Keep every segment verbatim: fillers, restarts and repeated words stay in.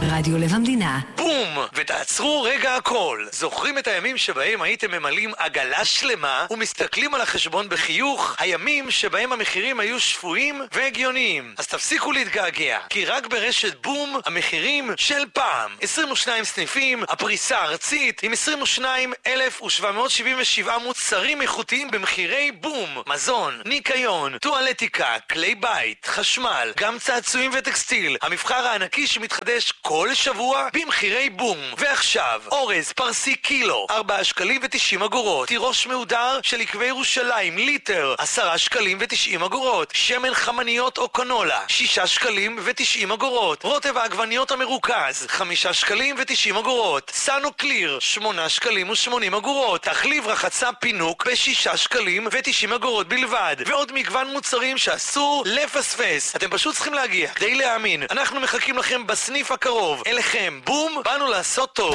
רדיו לב המדינה. בום! ותעצרו רגע הכל. זוכרים את הימים שבהם הייתם ממלאים עגלה שלמה ומסתכלים על החשבון בחיוך? הימים שבהם המחירים היו שפויים והגיוניים. אז תפסיקו להתגעגע, כי רק ברשת בום המחירים של פעם. עשרים ושניים סניפים, הפריסה הארצית עם עשרים ושניים אלף ושבע מאות שבעים ושבע מוצרים איכותיים במחירי בום. מזון, ניקיון, טואלטיקה, כלי בית, חשמל, גם צעצועים וטקסטיל. המבחר הענקי שמתחדש כל שבוע במחירי בום. ועכשיו, אורז פרסי קילו, ארבעה שקלים ותשעים אגורות. תירוש מהודר של עקבי ירושלים, ליטר, עשרה שקלים ותשעים אגורות. שמן חמניות או קנולה, שישה שקלים ותשעים אגורות. רוטב העגבניות המרוכז, חמישה שקלים ותשעים אגורות. סאנו קליר, שמונה שקלים ושמונים אגורות. תחליב רחצה פינוק בשישה שקלים ותשעים אגורות בלבד. ועוד מגוון מוצרים שאסור לפספס. אתם פשוט צריכים להגיע כדי להאמין. אנחנו מחכים לכם בסניף הקרוב. אליכם, בום, באנו לעשות טוב.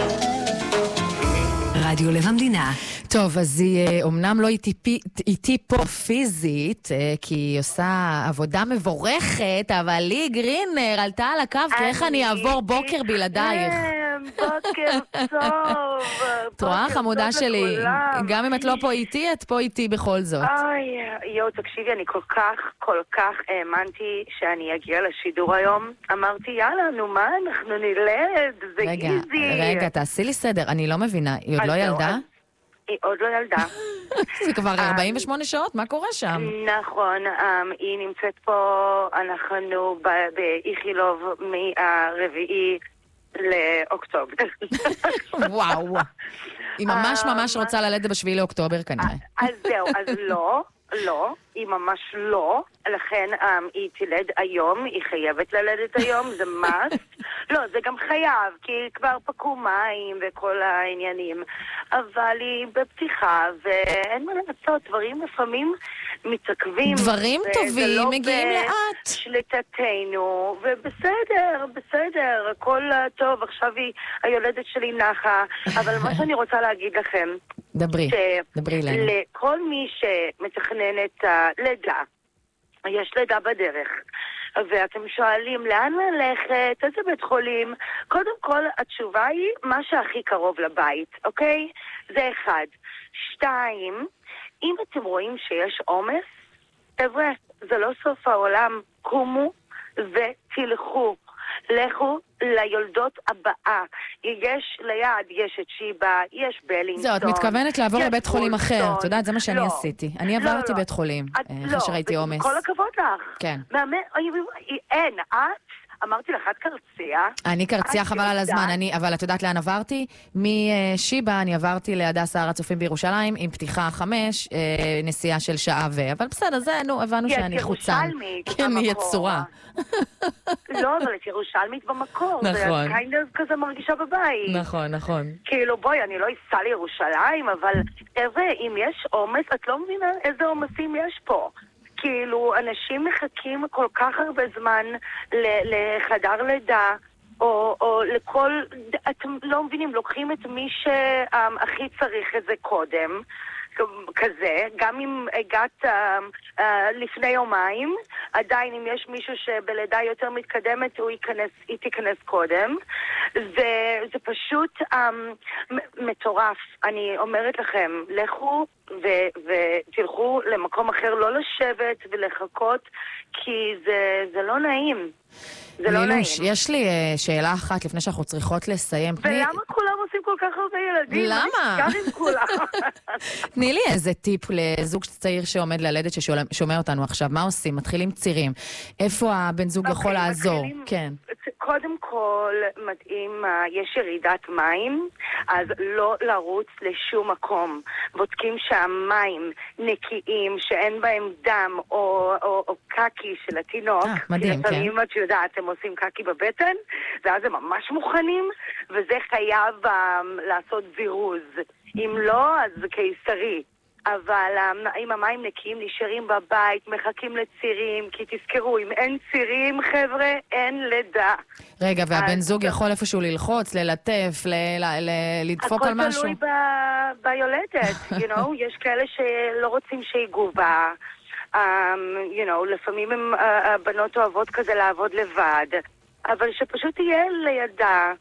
רדיו לב המדינה. טוב, אז היא אומנם לא איתי, איתי פה פיזית, כי היא עושה עבודה מבורכת, אבל לי גרינר עלתה על הקו, כי איך אני אעבור בוקר בלעדייך. בוקר טוב. את רואה חמודה שלי, גם אם את לא פה איתי, את פה איתי בכל זאת. אוי, יו, תקשיבי, אני כל כך, כל כך האמנתי שאני אגיע לשידור היום. אמרתי, יאללה, נו מה, אנחנו נלד, זה רגע, גיזי. רגע, תעשי לי סדר, אני לא מבינה, היא עוד לא ילדה? היא עוד לא ילדה. זה כבר ארבעים ושמונה שעות, מה קורה שם? נכון, היא נמצאת פה, אנחנו באיכילוב מהרביעי לאוקטובר. וואו. היא ממש ממש רוצה ללדת בשביעי לאוקטובר כנראה. אז זהו, אז לא, לא, היא ממש לא, לכן היא תלד היום, היא חייבת ללדת היום, זה מס. לא, זה גם חייב, כי כבר פקעו מים וכל העניינים, אבל היא בפתיחה, ואין מה לעשות, דברים לפעמים מתעכבים. דברים טובים מגיעים לאט. שליטתנו, ובסדר, בסדר, הכל טוב, עכשיו היא, היולדת שלי נחה, אבל מה שאני רוצה להגיד לכם, דברי, דברי לנו. לכל מי שמתכנן את הלידה, יש לידה בדרך, ואתם שואלים לאן ללכת, איזה בית חולים, קודם כל התשובה היא מה שהכי קרוב לבית, אוקיי? זה אחד. שתיים, אם אתם רואים שיש עומס, חבר'ה, זה לא סוף העולם, קומו ותלכו. לכו ליולדות הבאה. יש ליד, יש את שיבה, יש בלינגטון. זהו, את מתכוונת לעבור לבית חולים אחר. את יודעת, זה מה שאני עשיתי. אני עברתי בית חולים, אחרי שראיתי עומס. כל הכבוד לך. כן. אין, את? אמרתי לך, את קרצייה. אני קרצייה חבל על הזמן, אני, אבל את יודעת לאן עברתי? משיבה אני עברתי להדסה הר הצופים בירושלים, עם פתיחה חמש, נסיעה של שעה ו... אבל בסדר, זה, נו, הבנו שאני חוצן. כן, היא יצורה. לא, אבל את ירושלמית במקור. נכון. זה קיינדרס כזה מרגישה בבית. נכון, נכון. כאילו, בואי, אני לא אסע לירושלים, אבל איזה, אם יש עומס, את לא מבינה איזה עומסים יש פה. כאילו, אנשים מחכים כל כך הרבה זמן לחדר לידה, או, או לכל, אתם לא מבינים, לוקחים את מי שהכי צריך את זה קודם, כזה, גם אם הגעת uh, uh, לפני יומיים, עדיין אם יש מישהו שבלידה יותר מתקדמת, הוא ייכנס, היא תיכנס קודם. זה, זה פשוט um, מטורף. אני אומרת לכם, לכו ו- ותלכו למקום אחר, לא לשבת ולחכות, כי זה, זה לא נעים. זה לא נעים. יש לי uh, שאלה אחת לפני שאנחנו צריכות לסיים. ולמה תני... כולם עושים כל כך הרבה ילדים? למה? גם עם כולם. תני לי איזה טיפ לזוג צעיר שעומד ללדת ששומע אותנו עכשיו. מה עושים? מתחילים צירים. איפה הבן זוג okay, יכול לעזור? מתחילים... כן. קודם כל, מדהים, יש ירידת מים, אז לא לרוץ לשום מקום. בודקים שהמים נקיים, שאין בהם דם או, או, או קקי של התינוק. אה, מדהים, כן. אם את יודעת, הם עושים קקי בבטן, ואז הם ממש מוכנים, וזה חייב um, לעשות זירוז. אם לא, אז זה קיסרי. אבל אם המים נקיים נשארים בבית, מחכים לצירים, כי תזכרו, אם אין צירים, חבר'ה, אין לידה. רגע, והבן זוג יכול איפשהו ללחוץ, ללטף, לדפוק על משהו? הכל תלוי ביולדת, you know, יש כאלה שלא רוצים שיגעו בה, you know, לפעמים הבנות אוהבות כזה לעבוד לבד. אבל שפשוט יהיה לידה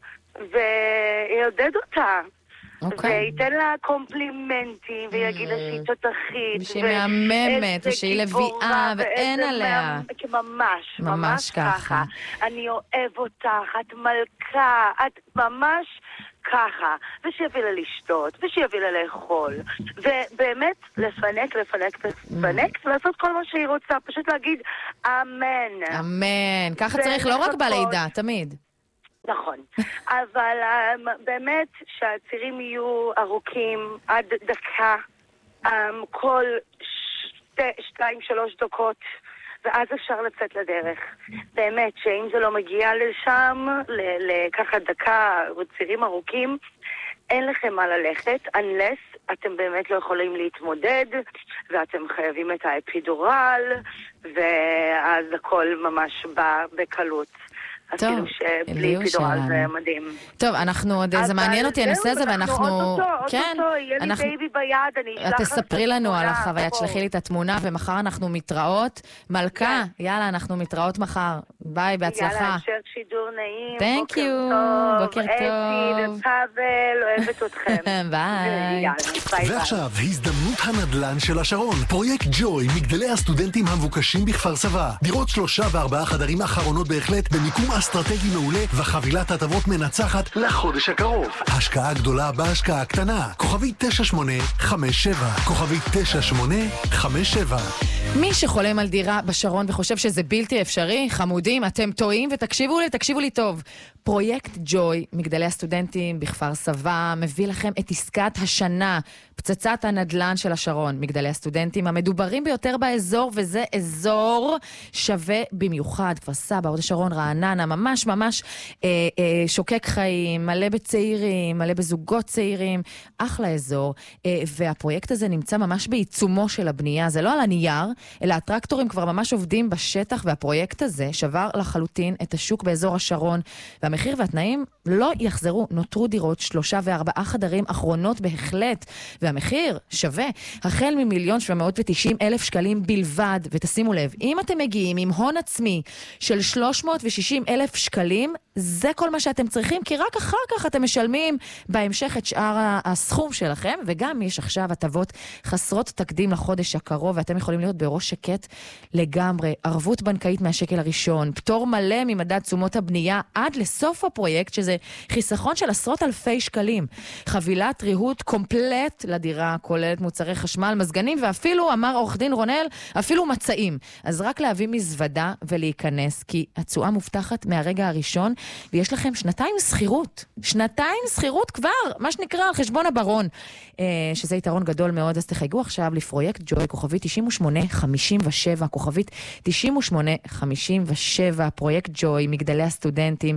ויעודד אותה. אוקיי. וייתן לה קומפלימנטים, ויגיד לה שהיא תותחית. ושהיא מהממת, ושהיא לביאה, ואין עליה. ממש, ממש ככה. אני אוהב אותך, את מלכה, את ממש ככה. ושיביא לה לשתות, ושיביא לה לאכול. ובאמת, לפנק, לפנק, לפנק, ולעשות כל מה שהיא רוצה. פשוט להגיד, אמן. אמן. ככה צריך לא רק בלידה, תמיד. נכון, אבל um, באמת שהצירים יהיו ארוכים עד דקה, um, כל שתי, שתיים, שלוש דקות, ואז אפשר לצאת לדרך. באמת שאם זה לא מגיע לשם, לככה דקה וצירים ארוכים, אין לכם מה ללכת, unless אתם באמת לא יכולים להתמודד, ואתם חייבים את האפידורל, ואז הכל ממש בא בקלות. טוב, שבלי פידורל זה מדהים. טוב, אנחנו עוד, זה מעניין אותי הנושא הזה, ואנחנו... אוטוטו, אוטוטו, יהיה לי בייבי ביד, אני אשלח לך... תספרי לנו על החוויה, תשלחי לי את התמונה, ומחר אנחנו מתראות. מלכה, יאללה, אנחנו מתראות מחר. ביי, בהצלחה. יאללה, המשך שידור נעים. Thank you, בוקר טוב. אתי ופאבל, אוהבת אתכם. ביי. ועכשיו, הזדמנות הנדל"ן של השרון. פרויקט ג'וי, מגדלי הסטודנטים המבוקשים בכפר סבא. דירות שלושה וארבעה חדרים אחרונות בהחלט, במיקום אסטרטגי מעולה וחבילת הטבות מנצחת לחודש הקרוב. השקעה גדולה בהשקעה קטנה. כוכבי תשע שמונה חמש שבע. כוכבי תשע שמונה חמש שבע. מי שחולם על דירה בשרון וחושב שזה בלתי אפשרי, חמודים, אתם טועים, ותקשיבו לי, תקשיבו לי טוב. פרויקט ג'וי, מגדלי הסטודנטים בכפר סבא, מביא לכם את עסקת השנה, פצצת הנדל"ן של השרון. מגדלי הסטודנטים המדוברים ביותר באזור, וזה אזור שווה במיוחד. כפר סבא, הוד השרון, רעננה, ממש ממש אה, אה, שוקק חיים, מלא בצעירים, מלא בזוגות צעירים, אחלה אזור. אה, והפרויקט הזה נמצא ממש בעיצומו של הבנייה. זה לא על הנייר, אלא הטרקטורים כבר ממש עובדים בשטח, והפרויקט הזה שבר לחלוטין את השוק באזור השרון, והמחיר והתנאים לא יחזרו. נותרו דירות שלושה וארבעה חדרים אחרונות בהחלט, והמחיר שווה החל ממיליון שבע מאות ותשעים אלף שקלים בלבד. ותשימו לב, אם אתם מגיעים עם הון עצמי של שלוש מאות ושישים אלף שקלים, זה כל מה שאתם צריכים, כי רק אחר כך אתם משלמים בהמשך את שאר הסכום שלכם, וגם יש עכשיו הטבות חסרות תקדים לחודש הקרוב, ואתם יכולים להיות בראש שקט לגמרי. ערבות בנקאית מהשקל הראשון, פטור מלא ממדד תשומות הבנייה עד לסוף הפרויקט, שזה חיסכון של עשרות אלפי שקלים. חבילת ריהוט קומפלט לדירה, כוללת מוצרי חשמל, מזגנים, ואפילו, אמר עורך דין רונל, אפילו מצעים. אז רק להביא מזוודה ולהיכנס, כי התשואה מובטחת מהרגע הראשון, ויש לכם שנתיים סחירות. שנתיים סחירות כבר, מה שנקרא, על חשבון הברון. שזה יתרון גדול מאוד, אז תחייגו עכשיו לפרויקט ג'וי, כוכבית תשעים ושמונה חמישים ושבע, כוכבית תשעים ושמונה חמישים ושבע, פרויקט ג'וי, מגדלי הסטודנטים,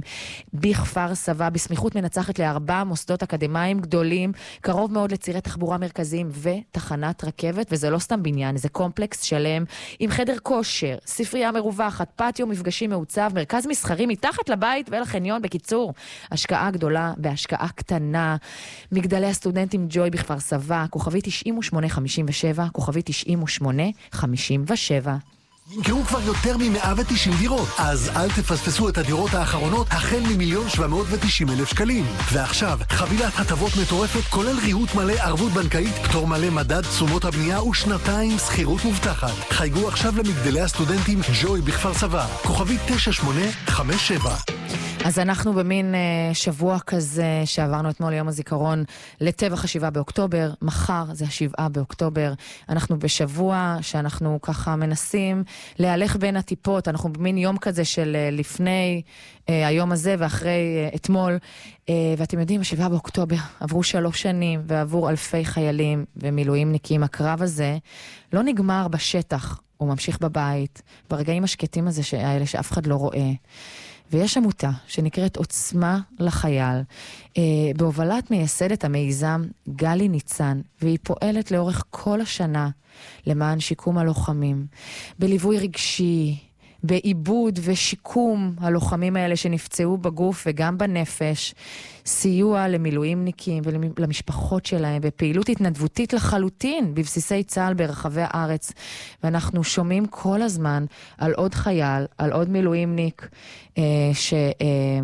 בכפר סבא, בסמיכות מנצחת לארבעה מוסדות אקדמיים גדולים, קרוב מאוד לצירי תחבורה מרכזיים ותחנת רכבת, וזה לא סתם בניין, זה קומפלקס שלם, עם חדר כושר, ספרייה מרווחת, פטיו מפגשים מעוצב, מרכז מסחרי מתחת לבית ולחניון. בקיצור, השקעה גדולה בהשקעה קטנה. מגדלי הסטודנטים ג'וי בכפר סבא, כוכבי תשעים ושמונה חמישים ושבע, כוכבי תשעים ושמונה חמישים ושבע. נמכרו כבר יותר מ-מאה ותשעים דירות, אז אל תפספסו את הדירות האחרונות החל ממיליון שבע מאות ותשעים אלף שקלים. ועכשיו, חבילת הטבות מטורפת כולל ריהוט מלא, ערבות בנקאית, פטור מלא מדד תשומות הבנייה ושנתיים שכירות מובטחת. חייגו עכשיו למגדלי הסטודנטים ג'וי בכפר סבא, כוכבי תשע שמונה חמש שבע. אז אנחנו במין uh, שבוע כזה שעברנו אתמול יום הזיכרון לטבח השבעה באוקטובר, מחר זה השבעה באוקטובר, אנחנו בשבוע שאנחנו ככה מנסים להלך בין הטיפות, אנחנו במין יום כזה של uh, לפני uh, היום הזה ואחרי uh, אתמול, uh, ואתם יודעים, השבעה באוקטובר עברו שלוש שנים ועבור אלפי חיילים ומילואימניקים. הקרב הזה לא נגמר בשטח, הוא ממשיך בבית, ברגעים השקטים הזה האלה שאף אחד לא רואה. ויש עמותה שנקראת עוצמה לחייל, אה, בהובלת מייסדת המיזם גלי ניצן, והיא פועלת לאורך כל השנה למען שיקום הלוחמים, בליווי רגשי בעיבוד ושיקום הלוחמים האלה שנפצעו בגוף וגם בנפש, סיוע למילואימניקים ולמשפחות שלהם, בפעילות התנדבותית לחלוטין בבסיסי צה"ל ברחבי הארץ. ואנחנו שומעים כל הזמן על עוד חייל, על עוד מילואימניק, אה, ש... אה,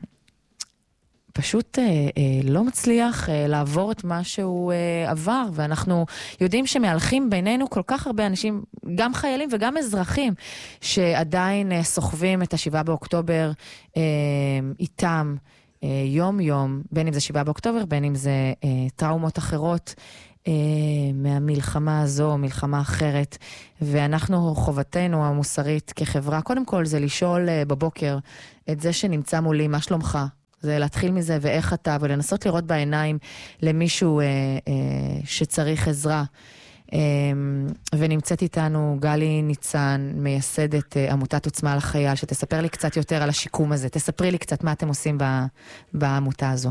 פשוט אה, אה, לא מצליח אה, לעבור את מה שהוא אה, עבר, ואנחנו יודעים שמהלכים בינינו כל כך הרבה אנשים, גם חיילים וגם אזרחים, שעדיין אה, סוחבים את השבעה באוקטובר אה, איתם אה, יום יום, בין אם זה שבעה באוקטובר, בין אם זה אה, טראומות אחרות, אה, מהמלחמה הזו, מלחמה אחרת, ואנחנו חובתנו המוסרית כחברה, קודם כל זה לשאול אה, בבוקר את זה שנמצא מולי, מה שלומך? זה להתחיל מזה ואיך אתה, ולנסות לראות בעיניים למישהו אה, אה, שצריך עזרה. אה, ונמצאת איתנו גלי ניצן, מייסדת אה, עמותת עוצמה לחייל, שתספר לי קצת יותר על השיקום הזה. תספרי לי קצת מה אתם עושים בעמותה הזו.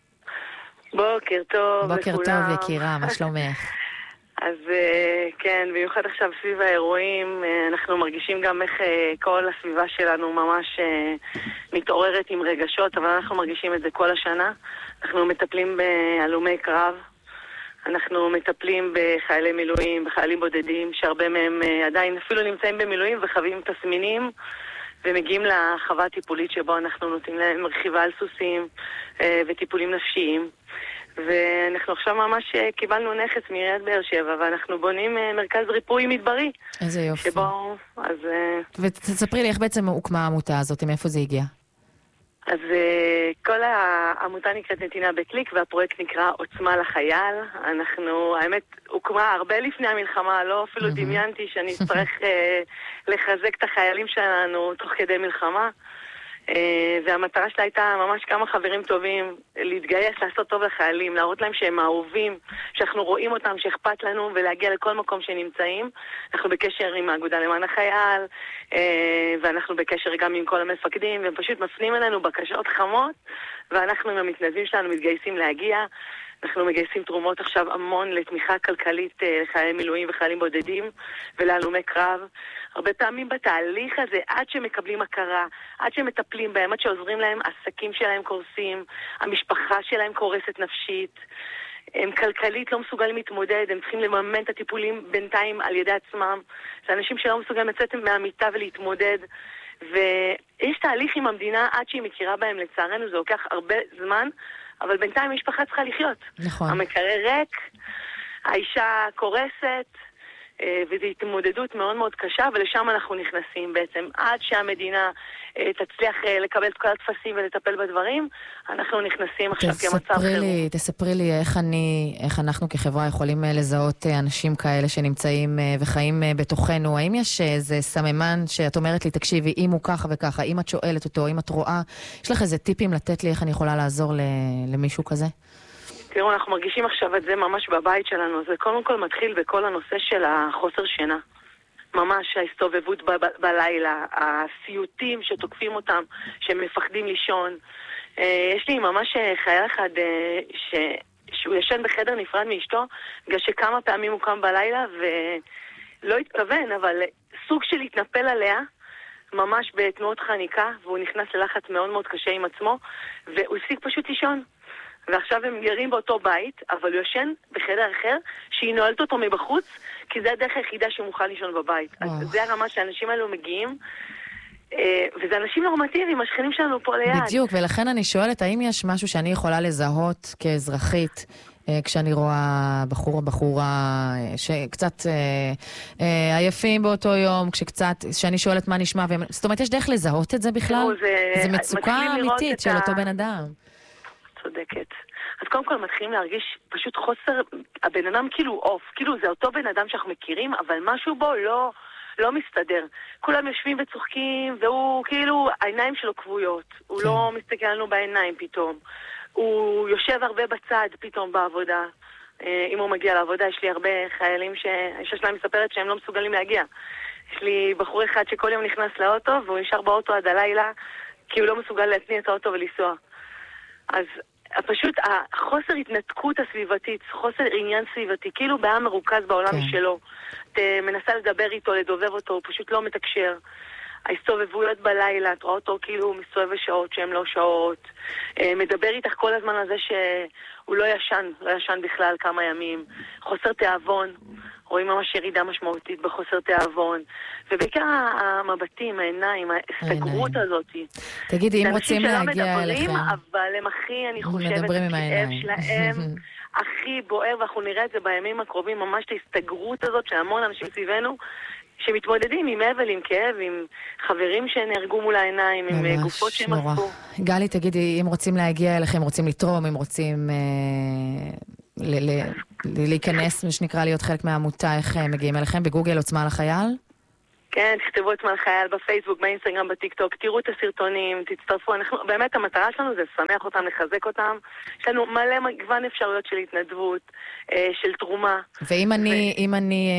בוקר טוב בוקר לכולם. טוב יקירה, מה שלומך? אז כן, במיוחד עכשיו סביב האירועים, אנחנו מרגישים גם איך כל הסביבה שלנו ממש מתעוררת עם רגשות, אבל אנחנו מרגישים את זה כל השנה. אנחנו מטפלים בהלומי קרב, אנחנו מטפלים בחיילי מילואים, בחיילים בודדים, שהרבה מהם עדיין אפילו נמצאים במילואים וחווים תסמינים, ומגיעים לחווה טיפולית שבו אנחנו נותנים להם רכיבה על סוסים וטיפולים נפשיים. ואנחנו עכשיו ממש קיבלנו נכס מעיריית באר שבע, ואנחנו בונים מרכז ריפוי מדברי. איזה יופי. שבו, אז... ותספרי לי איך בעצם הוקמה העמותה הזאת, מאיפה זה הגיע? אז כל העמותה נקראת נתינה בקליק, והפרויקט נקרא עוצמה לחייל. אנחנו, האמת, הוקמה הרבה לפני המלחמה, לא אפילו דמיינתי שאני אצטרך לחזק את החיילים שלנו תוך כדי מלחמה. והמטרה שלה הייתה ממש כמה חברים טובים להתגייס, לעשות טוב לחיילים, להראות להם שהם אהובים, שאנחנו רואים אותם, שאכפת לנו, ולהגיע לכל מקום שנמצאים. אנחנו בקשר עם האגודה למען החייל, ואנחנו בקשר גם עם כל המפקדים, והם פשוט מפנים אלינו בקשות חמות, ואנחנו עם המתנדבים שלנו מתגייסים להגיע. אנחנו מגייסים תרומות עכשיו המון לתמיכה כלכלית לחיילי מילואים וחיילים בודדים ולהלומי קרב. הרבה פעמים בתהליך הזה, עד שמקבלים הכרה, עד שמטפלים בהם, עד שעוזרים להם, העסקים שלהם קורסים, המשפחה שלהם קורסת נפשית, הם כלכלית לא מסוגלים להתמודד, הם צריכים לממן את הטיפולים בינתיים על ידי עצמם. זה אנשים שלא מסוגלים לצאת מהמיטה ולהתמודד, ויש תהליך עם המדינה עד שהיא מכירה בהם, לצערנו זה לוקח הרבה זמן, אבל בינתיים המשפחה צריכה לחיות. נכון. המקרר ריק, האישה קורסת, וזו התמודדות מאוד מאוד קשה, ולשם אנחנו נכנסים בעצם. עד שהמדינה תצליח לקבל את כל התפסים ולטפל בדברים, אנחנו נכנסים עכשיו כמצב חירום. תספרי לי איך אני, איך אנחנו כחברה יכולים לזהות אנשים כאלה שנמצאים וחיים בתוכנו. האם יש איזה סממן שאת אומרת לי, תקשיבי, אם הוא ככה וככה, אם את שואלת אותו, אם את רואה, יש לך איזה טיפים לתת לי איך אני יכולה לעזור למישהו כזה? תראו, אנחנו מרגישים עכשיו את זה ממש בבית שלנו. זה קודם כל מתחיל בכל הנושא של החוסר שינה. ממש ההסתובבות ב- ב- בלילה, הסיוטים שתוקפים אותם, שהם מפחדים לישון. אה, יש לי ממש חייל אחד אה, ש... שהוא ישן בחדר נפרד מאשתו, בגלל שכמה פעמים הוא קם בלילה ולא התכוון, אבל סוג של התנפל עליה, ממש בתנועות חניקה, והוא נכנס ללחץ מאוד מאוד קשה עם עצמו, והוא הפסיק פשוט לישון. ועכשיו הם גרים באותו בית, אבל הוא ישן בחדר אחר, שהיא נועלת אותו מבחוץ, כי זה הדרך היחידה שהוא מוכן לישון בבית. אז זה הרמה שהאנשים האלו מגיעים, וזה אנשים נורמטיביים, השכנים שלנו פה ליד. בדיוק, ולכן אני שואלת, האם יש משהו שאני יכולה לזהות כאזרחית, כשאני רואה בחור או בחורה שקצת עייפים באותו יום, כשקצת, שאני שואלת מה נשמע, זאת אומרת, יש דרך לזהות את זה בכלל? זה מצוקה אמיתית של אותו בן אדם. צודקת. אז קודם כל מתחילים להרגיש פשוט חוסר, הבן אדם כאילו אוף, כאילו זה אותו בן אדם שאנחנו מכירים, אבל משהו בו לא, לא מסתדר. כולם יושבים וצוחקים, והוא כאילו, העיניים שלו כבויות. הוא כן. לא מסתכל לנו בעיניים פתאום. הוא יושב הרבה בצד פתאום בעבודה. אם הוא מגיע לעבודה, יש לי הרבה חיילים שהאישה שלהם מספרת שהם לא מסוגלים להגיע. יש לי בחור אחד שכל יום נכנס לאוטו, והוא נשאר באוטו עד הלילה, כי הוא לא מסוגל להתניע את האוטו ולנסוע. אז פשוט החוסר התנתקות הסביבתית, חוסר עניין סביבתי, כאילו בעיה מרוכז בעולם כן. שלו. את מנסה לדבר איתו, לדובב אותו, הוא פשוט לא מתקשר. ההסתובבויות בלילה, את רואה אותו כאילו מסתובב בשעות שהן לא שעות, מדבר איתך כל הזמן על זה שהוא לא ישן, לא ישן בכלל כמה ימים, חוסר תיאבון, רואים ממש ירידה משמעותית בחוסר תיאבון, ובעיקר המבטים, העיניים, ההסתגרות הזאת. תגידי, אם רוצים להגיע אליכם, אבל הם הכי, אני חושבת, הכאב שלהם הכי בוער, ואנחנו נראה את זה בימים הקרובים, ממש את ההסתגרות הזאת של המון אנשים סביבנו, שמתמודדים עם אבל, עם כאב, עם חברים שנהרגו מול העיניים, עם גופות שהם עשו. גלי, תגידי, אם רוצים להגיע אליכם, רוצים לתרום, אם רוצים להיכנס, מה שנקרא להיות חלק מהעמותה, איך מגיעים אליכם? בגוגל עוצמה לחייל? כן, תכתבו עוצמה לחייל בפייסבוק, באינסטגרם, בטיקטוק, תראו את הסרטונים, תצטרפו. אנחנו, באמת המטרה שלנו זה לשמח אותם, לחזק אותם. יש לנו מלא מגוון אפשרויות של התנדבות, של תרומה. ואם אני, אם אני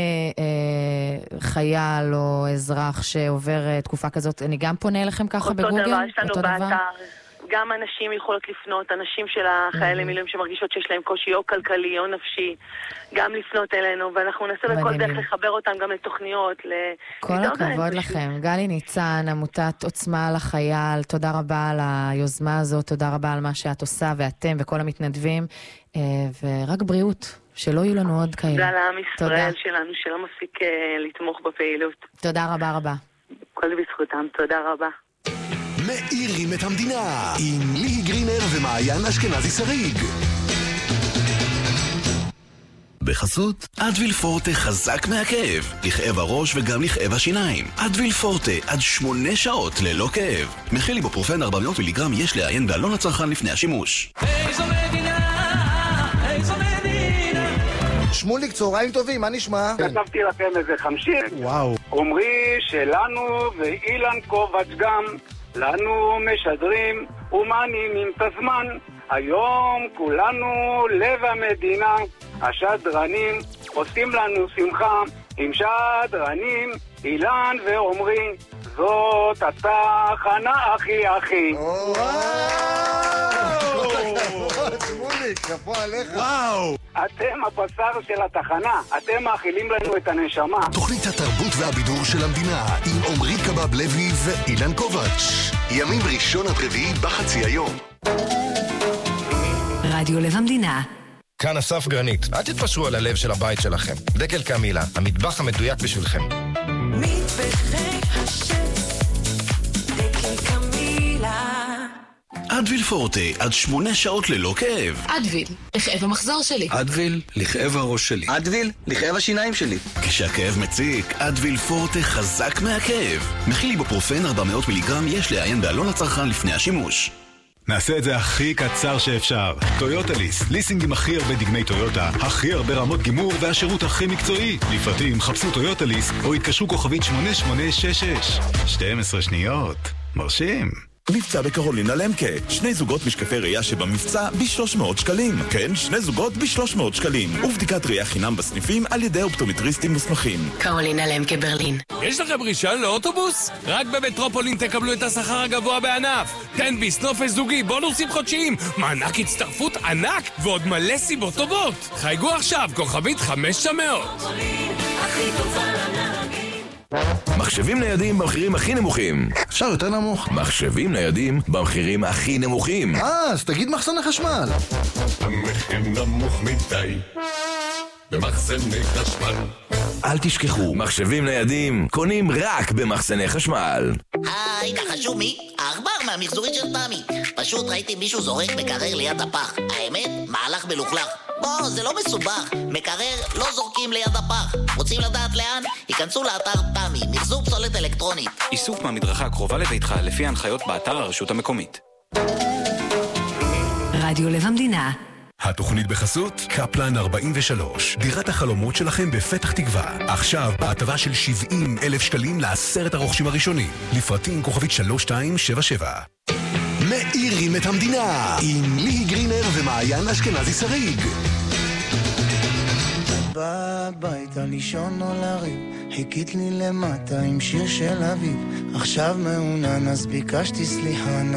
חייל או אזרח שעובר תקופה כזאת, אני גם פונה אליכם ככה בגוגל? אותו דבר, יש לנו באתר. גם אנשים יכולות לפנות, אנשים של החיילי מילואים שמרגישות שיש להם קושי או כלכלי או נפשי, גם לפנות אלינו, ואנחנו ננסה בכל דרך לחבר אותם גם לתוכניות. כל הכבוד לכם. גלי ניצן, עמותת עוצמה לחייל, תודה רבה על היוזמה הזאת, תודה רבה על מה שאת עושה, ואתם וכל המתנדבים, ורק בריאות, שלא יהיו לנו עוד כאלה. תודה לעם ישראל שלנו, שלא מפסיק לתמוך בפעילות. תודה רבה רבה. כל בזכותם, תודה רבה. מאירים את המדינה עם ליהי גרינר ומעיין אשכנזי שריג. בחסות אדוויל פורטה חזק מהכאב, לכאב הראש וגם לכאב השיניים. אדוויל פורטה עד שמונה שעות ללא כאב. מכיל איבופרופן ארבע מאות מיליגרם, יש לעיין בעלון הצרכן לפני השימוש. איזו מדינה, איזו מדינה. שמוליק, צהריים טובים, מה נשמע? כתבתי לכם איזה חמשים. וואו. אומרי שלנו ואילן קובץ גם לנו משדרים ומעניינים את הזמן. היום כולנו לב המדינה, השדרנים עושים לנו שמחה עם שדרנים אילן ואומרי, זאת התחנה הכי הכי. וואו, אתם הבשר של התחנה, אתם מאכילים לנו את הנשמה. תוכנית התרבות והבידור של המדינה עם עומרי קבב לוי ואילן קובץ'. ימים ראשון עד רביעי בחצי היום. רדיו לב המדינה. כאן אסף גרנית. אל תתפשרו על הלב של הבית שלכם. דקל קמילה, המטבח המדויק בשבילכם. מטבחי השף, דקל קמילה. אדוויל פורטה, עד שמונה שעות ללא כאב. אדוויל, לכאב המחזור שלי. אדוויל, לכאב הראש שלי. אדוויל, לכאב השיניים שלי. כשהכאב מציק, אדוויל פורטה חזק מהכאב. מכיל איבופרופן ארבע מאות מיליגרם, יש לעיין בעלון הצרכן לפני השימוש. נעשה את זה הכי קצר שאפשר. טויוטה ליס, ליסינג עם הכי הרבה דגמי טויוטה, הכי הרבה רמות גימור והשירות הכי מקצועי. לפרטים חפשו טויוטה ליס או התקשרו כוכבית שמונה שמונה שש שש. שתים עשרה שניות. מרשים. מבצע בקרולינה למקה, שני זוגות משקפי ראייה שבמבצע ב-שלוש מאות שקלים. כן, שני זוגות ב-שלוש מאות שקלים. ובדיקת ראייה חינם בסניפים על ידי אופטומטריסטים מוסמכים. קרולינה למקה ברלין. יש לכם רישיון לאוטובוס? רק במטרופולין תקבלו את השכר הגבוה בענף. תן ביס, נופש זוגי, בונוסים חודשיים, מענק הצטרפות ענק ועוד מלא סיבות טובות. חייגו עכשיו, כוכבית חמש מאות. הכי טובה לנהגים. מחשבים ניידים במחירים הכי נמוכים. אפשר יותר נמוך. מחשבים ניידים במחירים הכי נמוכים. אה, אז תגיד מחסני חשמל. המחיר נמוך מדי במחסני חשמל. אל תשכחו, מחשבים ניידים קונים רק במחסני חשמל. היי, נחשו מי? העכבר מהמחזורית של תמי. פשוט ראיתי מישהו זורק מקרר ליד הפח. האמת, מהלך מלוכלך. בוא, זה לא מסובך. מקרר לא זורקים ליד הפח. רוצים לדעת לאן? היכנסו לאתר תמי, מחזור פסולת אלקטרונית. איסוף מהמדרכה הקרובה לביתך לפי ההנחיות באתר הרשות המקומית. רדיו לב המדינה. התוכנית בחסות קפלן ארבעים ושלוש, דירת החלומות שלכם בפתח תקווה. עכשיו בהטבה של שבעים אלף שקלים לעשרת הרוכשים הראשונים. לפרטים כוכבית שלוש שתיים שבע שבע. מאירים את המדינה עם ליהי גרינר ומעיין אשכנזי שריג. בא הביתה לישון או לריב, חיכית לי למטה עם שיר של אביב, עכשיו מעונן אז ביקשתי סליחה.